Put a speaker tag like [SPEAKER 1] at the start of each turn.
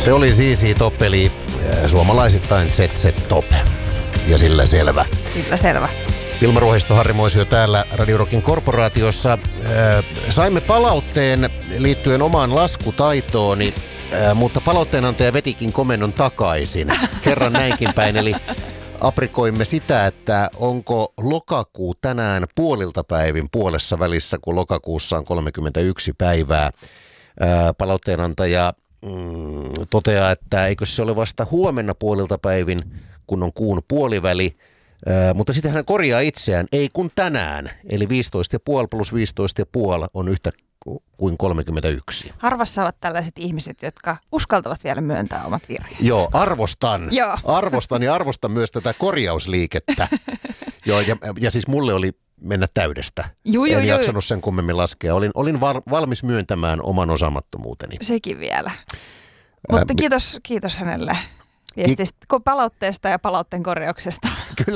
[SPEAKER 1] Se oli ZZ Top, eli suomalaisittain ZZ Top. Ja sillä selvä.
[SPEAKER 2] Sillä selvä.
[SPEAKER 1] Vilma Ruohisto, Harri Moisio täällä Radio Rockin korporaatiossa. Saimme palautteen liittyen omaan laskutaitooni, mutta palautteenantaja vetikin komennon takaisin. Kerran näinkin päin, eli aprikoimme sitä, että onko lokakuu tänään puolilta päivin puolessa välissä, kun lokakuussa on 31 päivää. Palautteenantaja toteaa, että eikö se ole vasta huomenna puolilta päivin, kun on kuun puoliväli. Mutta sitten hän korjaa itseään, ei kun tänään, eli 15,5 plus 15,5 on yhtä kuin 31.
[SPEAKER 2] Harvassa ovat tällaiset ihmiset, jotka uskaltavat vielä myöntää omat virheensä.
[SPEAKER 1] Joo, arvostan.
[SPEAKER 2] Joo.
[SPEAKER 1] Arvostan myös tätä korjausliikettä. Joo, ja siis mulle oli mennä täydestä. En jaksanut sen kummemmin laskea. Olin valmis myöntämään oman osaamattomuuteni.
[SPEAKER 2] Sekin vielä. Mutta kiitos hänelle viestistä, palautteesta ja palautteen korjauksesta.
[SPEAKER 1] Kyllä.